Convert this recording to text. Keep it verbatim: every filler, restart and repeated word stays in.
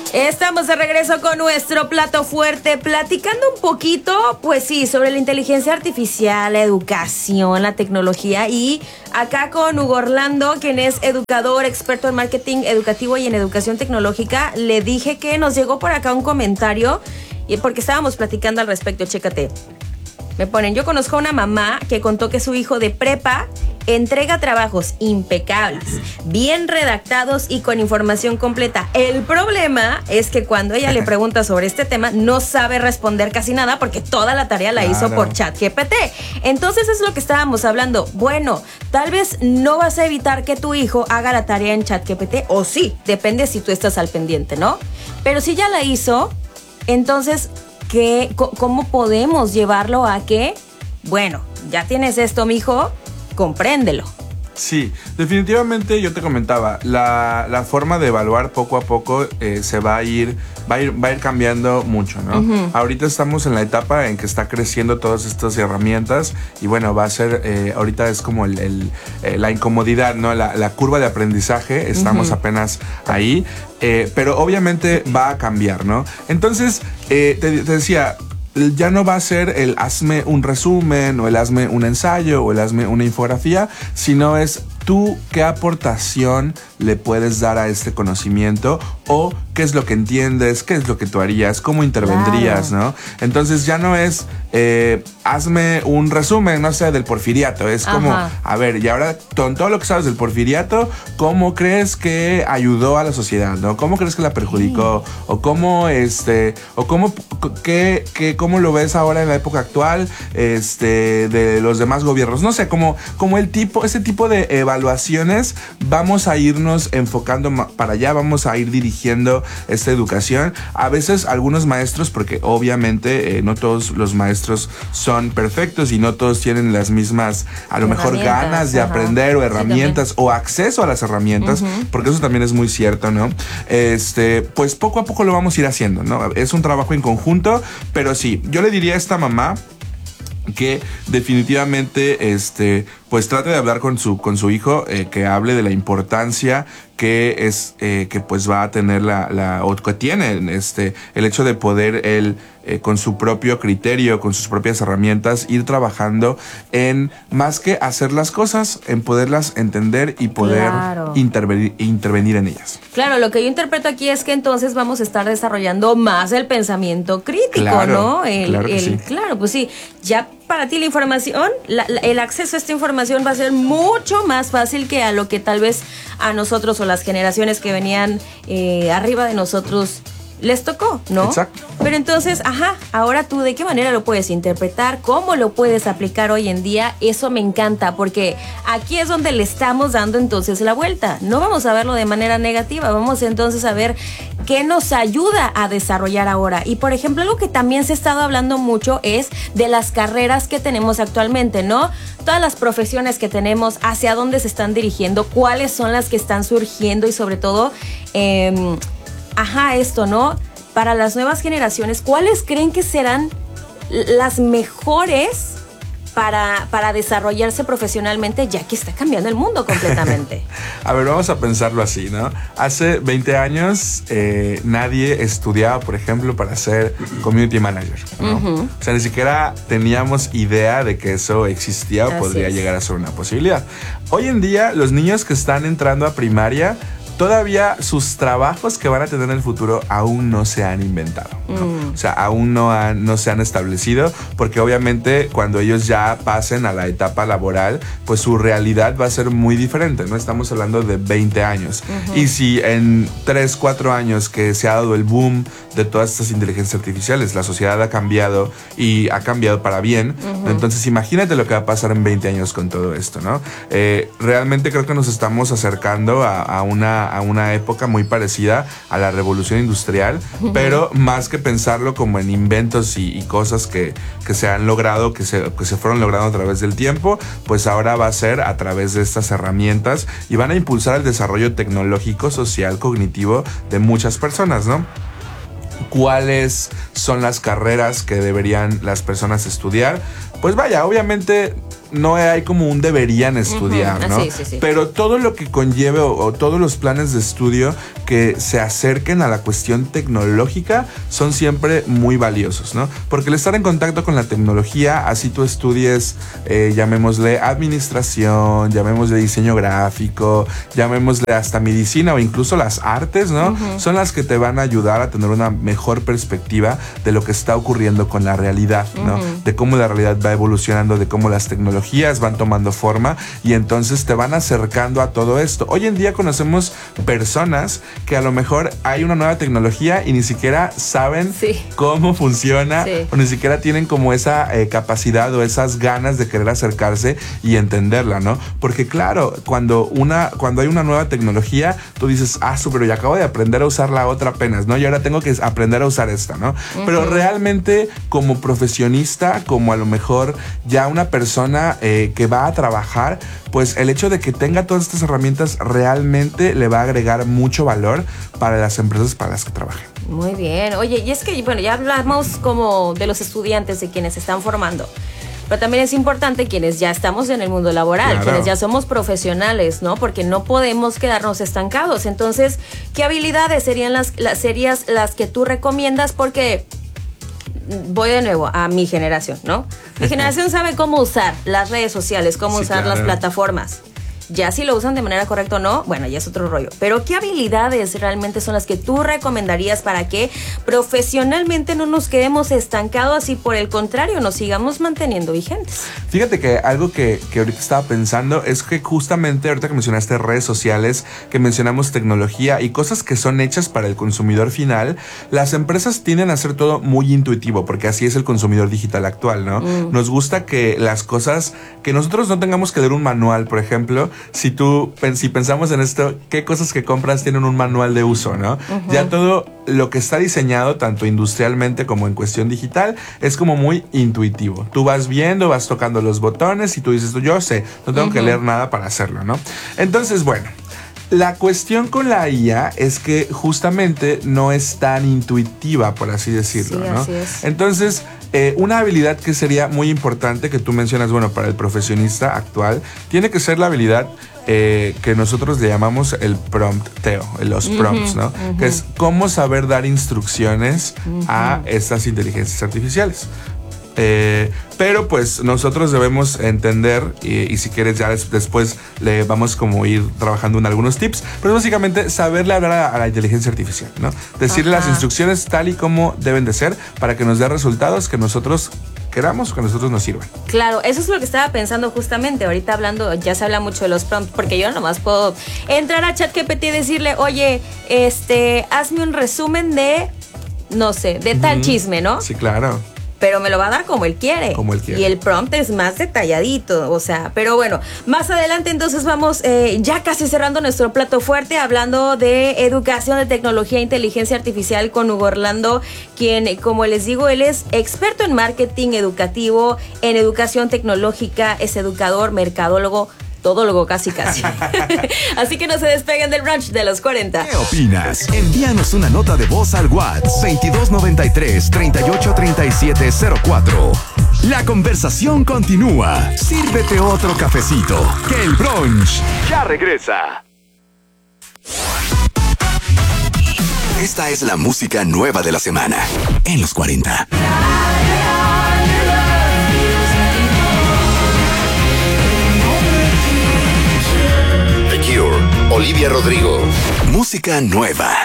Estamos de regreso con nuestro plato fuerte, platicando un poquito, pues sí, sobre la inteligencia artificial, la educación, la tecnología, y acá con Hugo Orlando, quien es educador, experto en marketing educativo y en educación tecnológica. Le dije que nos llegó por acá un comentario, y porque estábamos platicando al respecto. Chécate. Me ponen, yo conozco a una mamá que contó que su hijo de prepa entrega trabajos impecables, bien redactados y con información completa. El problema es que cuando ella le pregunta sobre este tema, no sabe responder casi nada porque toda la tarea la claro. hizo por ChatGPT. Entonces es lo que estábamos hablando. Bueno, tal vez no vas a evitar que tu hijo haga la tarea en ChatGPT, o sí, depende si tú estás al pendiente, ¿no? Pero si ya la hizo, entonces, ¿qué, ¿cómo podemos llevarlo a que, bueno, ya tienes esto, mijo, compréndelo? Sí, definitivamente yo te comentaba, la, la forma de evaluar poco a poco eh, se va a ir, va a ir, va a ir cambiando mucho, ¿no? Uh-huh. Ahorita estamos en la etapa en que está creciendo todas estas herramientas y bueno, va a ser, eh, ahorita es como el, el, eh, la incomodidad, ¿no? La, la curva de aprendizaje, estamos uh-huh. apenas ahí, eh, pero obviamente va a cambiar, ¿no? Entonces, eh, te, te decía, ya no va a ser el hazme un resumen o el hazme un ensayo o el hazme una infografía, sino es tú qué aportación le puedes dar a este conocimiento o qué es lo que entiendes, qué es lo que tú harías, cómo intervendrías, claro. ¿no? Entonces ya no es eh, hazme un resumen, no sé, del porfiriato. Es como, Ajá. a ver, y ahora con todo lo que sabes del porfiriato, ¿cómo crees que ayudó a la sociedad, no? ¿Cómo crees que la perjudicó? Sí. O cómo, este, o cómo, qué, qué, cómo lo ves ahora en la época actual, este, de los demás gobiernos. No sé, como, como el tipo, ese tipo de evaluaciones, vamos a irnos enfocando para allá, vamos a ir dirigiendo esta educación. A veces algunos maestros, porque obviamente eh, no todos los maestros son perfectos y no todos tienen las mismas, a lo mejor ganas de ajá. aprender o herramientas sí, o acceso a las herramientas, uh-huh. porque eso también es muy cierto, ¿no? Este, pues poco a poco lo vamos a ir haciendo, ¿no? Es un trabajo en conjunto, pero sí, yo le diría a esta mamá que definitivamente este pues trate de hablar con su con su hijo, eh, que hable de la importancia que es eh, que pues va a tener la, la o que tiene este el hecho de poder él eh, con su propio criterio, con sus propias herramientas, ir trabajando en más que hacer las cosas, en poderlas entender y poder claro. intervenir, intervenir en ellas. Claro, lo que yo interpreto aquí es que entonces vamos a estar desarrollando más el pensamiento crítico, claro, ¿no? El, claro, que el, sí. claro, pues sí, ya para ti la información, la, la, el acceso a esta información va a ser mucho más fácil que a lo que tal vez a nosotros o las generaciones que venían eh, arriba de nosotros les tocó, ¿no? Exacto. Pero entonces, ajá, ahora tú, ¿de qué manera lo puedes interpretar? ¿Cómo lo puedes aplicar hoy en día? Eso me encanta, porque aquí es donde le estamos dando entonces la vuelta. No vamos a verlo de manera negativa, vamos entonces a ver qué nos ayuda a desarrollar ahora. Y, por ejemplo, algo que también se ha estado hablando mucho es de las carreras que tenemos actualmente, ¿no? Todas las profesiones que tenemos, hacia dónde se están dirigiendo, cuáles son las que están surgiendo y, sobre todo, eh, ajá, esto, ¿no? Para las nuevas generaciones, ¿cuáles creen que serán las mejores para, para desarrollarse profesionalmente, ya que está cambiando el mundo completamente? A ver, vamos a pensarlo así, ¿no? Hace veinte años eh, nadie estudiaba, por ejemplo, para ser community manager, ¿no? Uh-huh. O sea, ni siquiera teníamos idea de que eso existía o así podría es. llegar a ser una posibilidad. Hoy en día, los niños que están entrando a primaria, todavía sus trabajos que van a tener en el futuro aún no se han inventado, ¿no? Mm. O sea, aún no, han, no se han establecido, porque obviamente cuando ellos ya pasen a la etapa laboral, pues su realidad va a ser muy diferente, ¿no? Estamos hablando de veinte años. Uh-huh. Y si en tres, cuatro años que se ha dado el boom de todas estas inteligencias artificiales, la sociedad ha cambiado y ha cambiado para bien, uh-huh. entonces imagínate lo que va a pasar en veinte años con todo esto, ¿no? Eh, realmente creo que nos estamos acercando a, a una a una época muy parecida a la revolución industrial, uh-huh. pero más que pensarlo como en inventos y, y cosas que, que se han logrado, que se, que se fueron logrando a través del tiempo, pues ahora va a ser a través de estas herramientas y van a impulsar el desarrollo tecnológico, social, cognitivo de muchas personas, ¿no? ¿Cuáles son las carreras que deberían las personas estudiar? Pues vaya, obviamente no hay como un deberían estudiar, uh-huh. ¿no? Sí, sí, sí. Pero todo lo que conlleve o, o todos los planes de estudio que se acerquen a la cuestión tecnológica son siempre muy valiosos, ¿no? Porque el estar en contacto con la tecnología, así tú estudies, eh, llamémosle administración, llamémosle diseño gráfico, llamémosle hasta medicina o incluso las artes, ¿no? Uh-huh. Son las que te van a ayudar a tener una mejor perspectiva de lo que está ocurriendo con la realidad, ¿no? Uh-huh. De cómo la realidad va evolucionando, de cómo las tecnologías van tomando forma y entonces te van acercando a todo esto. Hoy en día conocemos personas que a lo mejor hay una nueva tecnología y ni siquiera saben sí. cómo funciona sí. o ni siquiera tienen como esa eh, capacidad o esas ganas de querer acercarse y entenderla, ¿no? Porque claro, cuando, una, cuando hay una nueva tecnología, tú dices, ah, pero ya acabo de aprender a usar la otra apenas, ¿no? Y ahora tengo que aprender a usar esta, ¿no? Uh-huh. Pero realmente como profesionista, como a lo mejor ya una persona eh, que va a trabajar, pues el hecho de que tenga todas estas herramientas realmente le va a agregar mucho valor para las empresas para las que trabaje. Muy bien. Oye, y es que, bueno, ya hablamos como de los estudiantes, de quienes se están formando. Pero también es importante quienes ya estamos en el mundo laboral, claro. quienes ya somos profesionales, ¿no? Porque no podemos quedarnos estancados. Entonces, ¿qué habilidades serían las, las, serías las que tú recomiendas? Porque voy de nuevo a mi generación, ¿no? Mi generación sabe cómo usar las redes sociales, cómo sí, usar claro. las plataformas. Ya si lo usan de manera correcta o no, bueno, ya es otro rollo. Pero ¿qué habilidades realmente son las que tú recomendarías para que profesionalmente no nos quedemos estancados y por el contrario nos sigamos manteniendo vigentes? Fíjate que algo que, que ahorita estaba pensando es que justamente ahorita que mencionaste redes sociales, que mencionamos tecnología y cosas que son hechas para el consumidor final, las empresas tienden a hacer todo muy intuitivo porque así es el consumidor digital actual, ¿no? Mm. Nos gusta que las cosas, que nosotros no tengamos que leer un manual, por ejemplo. Si tú, si pensamos en esto, ¿qué cosas que compras tienen un manual de uso, no? Uh-huh. Ya todo lo que está diseñado, tanto industrialmente como en cuestión digital, es como muy intuitivo. Tú vas viendo, vas tocando los botones y tú dices, yo sé, no tengo uh-huh. que leer nada para hacerlo, ¿no? Entonces, bueno, la cuestión con la I A es que justamente no es tan intuitiva, por así decirlo, sí, ¿no? Así es. Entonces, eh, una habilidad que sería muy importante que tú mencionas, bueno, para el profesionista actual, tiene que ser la habilidad eh, que nosotros le llamamos el prompteo, los prompts, ¿no? Uh-huh. Que es cómo saber dar instrucciones uh-huh. a estas inteligencias artificiales. Eh, pero pues nosotros debemos entender y, y si quieres ya des, después le vamos como ir trabajando en algunos tips, pero básicamente saberle hablar a, a la inteligencia artificial, ¿no? Decirle Ajá. las instrucciones tal y como deben de ser para que nos dé resultados que nosotros queramos, que a nosotros nos sirvan. Claro, eso es lo que estaba pensando justamente. Ahorita hablando, ya se habla mucho de los prompts, porque yo nomás puedo entrar a ChatGPT y decirle, oye, este, hazme un resumen de, no sé, de tal uh-huh. chisme, ¿no? Sí, claro. Pero me lo va a dar como él quiere. Como él quiere. Y el prompt es más detalladito, o sea, pero bueno, más adelante entonces vamos eh, ya casi cerrando nuestro plato fuerte, hablando de educación, de tecnología e inteligencia artificial con Hugo Orlando, quien, como les digo, él es experto en marketing educativo, en educación tecnológica, es educador, mercadólogo, todólogo casi casi. Así que no se despeguen del brunch de los cuarenta. ¿Qué opinas? Envíanos una nota de voz al WhatsApp veintidós noventa y tres, treinta y ocho, treinta y siete cero cuatro. La conversación continúa. Sírvete otro cafecito, que el brunch ya regresa. Esta es la música nueva de la semana en los cuarenta. Olivia Rodrigo. Música nueva.